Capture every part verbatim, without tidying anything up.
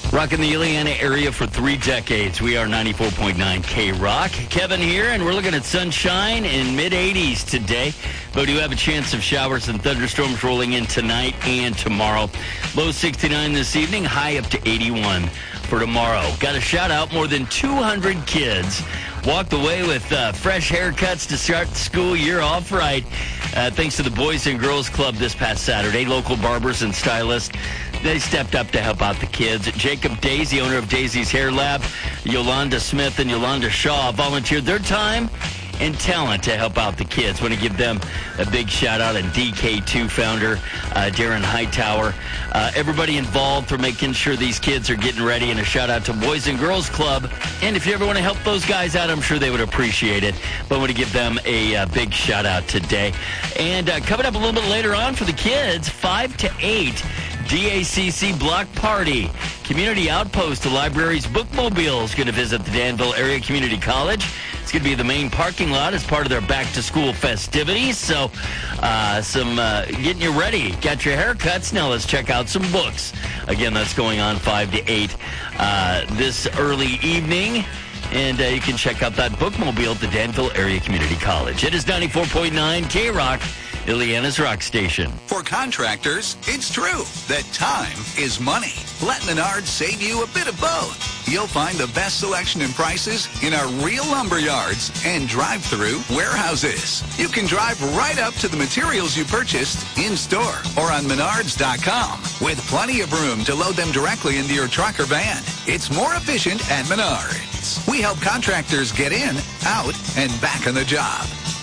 Rocking the Ileana area for three decades. We are ninety-four point nine K-Rock. Kevin here, and we're looking at sunshine in mid eighties today. But we do have a chance of showers and thunderstorms rolling in tonight and tomorrow. Low sixty-nine this evening, high up to eighty-one for tomorrow. Got to shout out more than two hundred kids walked away with uh, fresh haircuts to start the school year off right. Uh, thanks to the Boys and Girls Club this past Saturday. Local barbers and stylists, they stepped up to help out the kids. Jacob Daisy, owner of Daisy's Hair Lab, Yolanda Smith and Yolanda Shaw volunteered their time and talent to help out the kids. Want to give them a big shout out. And D K two founder uh, Darren Hightower. Uh, everybody involved for making sure these kids are getting ready. And a shout out to Boys and Girls Club. And if you ever want to help those guys out, I'm sure they would appreciate it. But I want to give them a uh, big shout out today. And uh, coming up a little bit later on for the kids, five to eight. D A C C Block Party. Community Outpost, the library's bookmobile, is going to visit the Danville Area Community College. It's going to be the main parking lot as part of their back-to-school festivities. So, uh, some uh, getting you ready. Got your haircuts. Now let's check out some books. Again, that's going on five to eight uh, this early evening. And uh, you can check out that bookmobile at the Danville Area Community College. It is ninety-four point nine K-Rock, Ileana's rock station. For contractors, it's true that time is money. Let Menards save you a bit of both. You'll find the best selection and prices in our real lumber yards and drive-through warehouses. You can drive right up to the materials you purchased in-store or on menards dot com with plenty of room to load them directly into your truck or van. It's more efficient at Menards. We help contractors get in, out, and back on the job.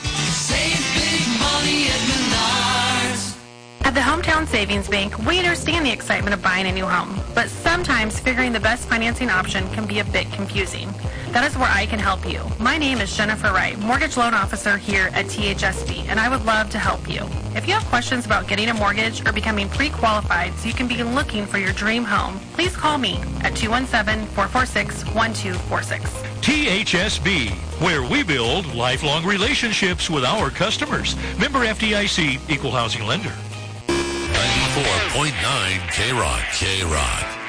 Save big money at Menards. At the Hometown Savings Bank, we understand the excitement of buying a new home, but sometimes figuring the best financing option can be a bit confusing. That is where I can help you. My name is Jennifer Wright, Mortgage Loan Officer here at T H S B, and I would love to help you. If you have questions about getting a mortgage or becoming pre-qualified so you can begin looking for your dream home, please call me at two one seven, four four six, one two four six. T H S B, where we build lifelong relationships with our customers. Member F D I C, Equal Housing Lender. ninety-four point nine K-Rock. K-Rock.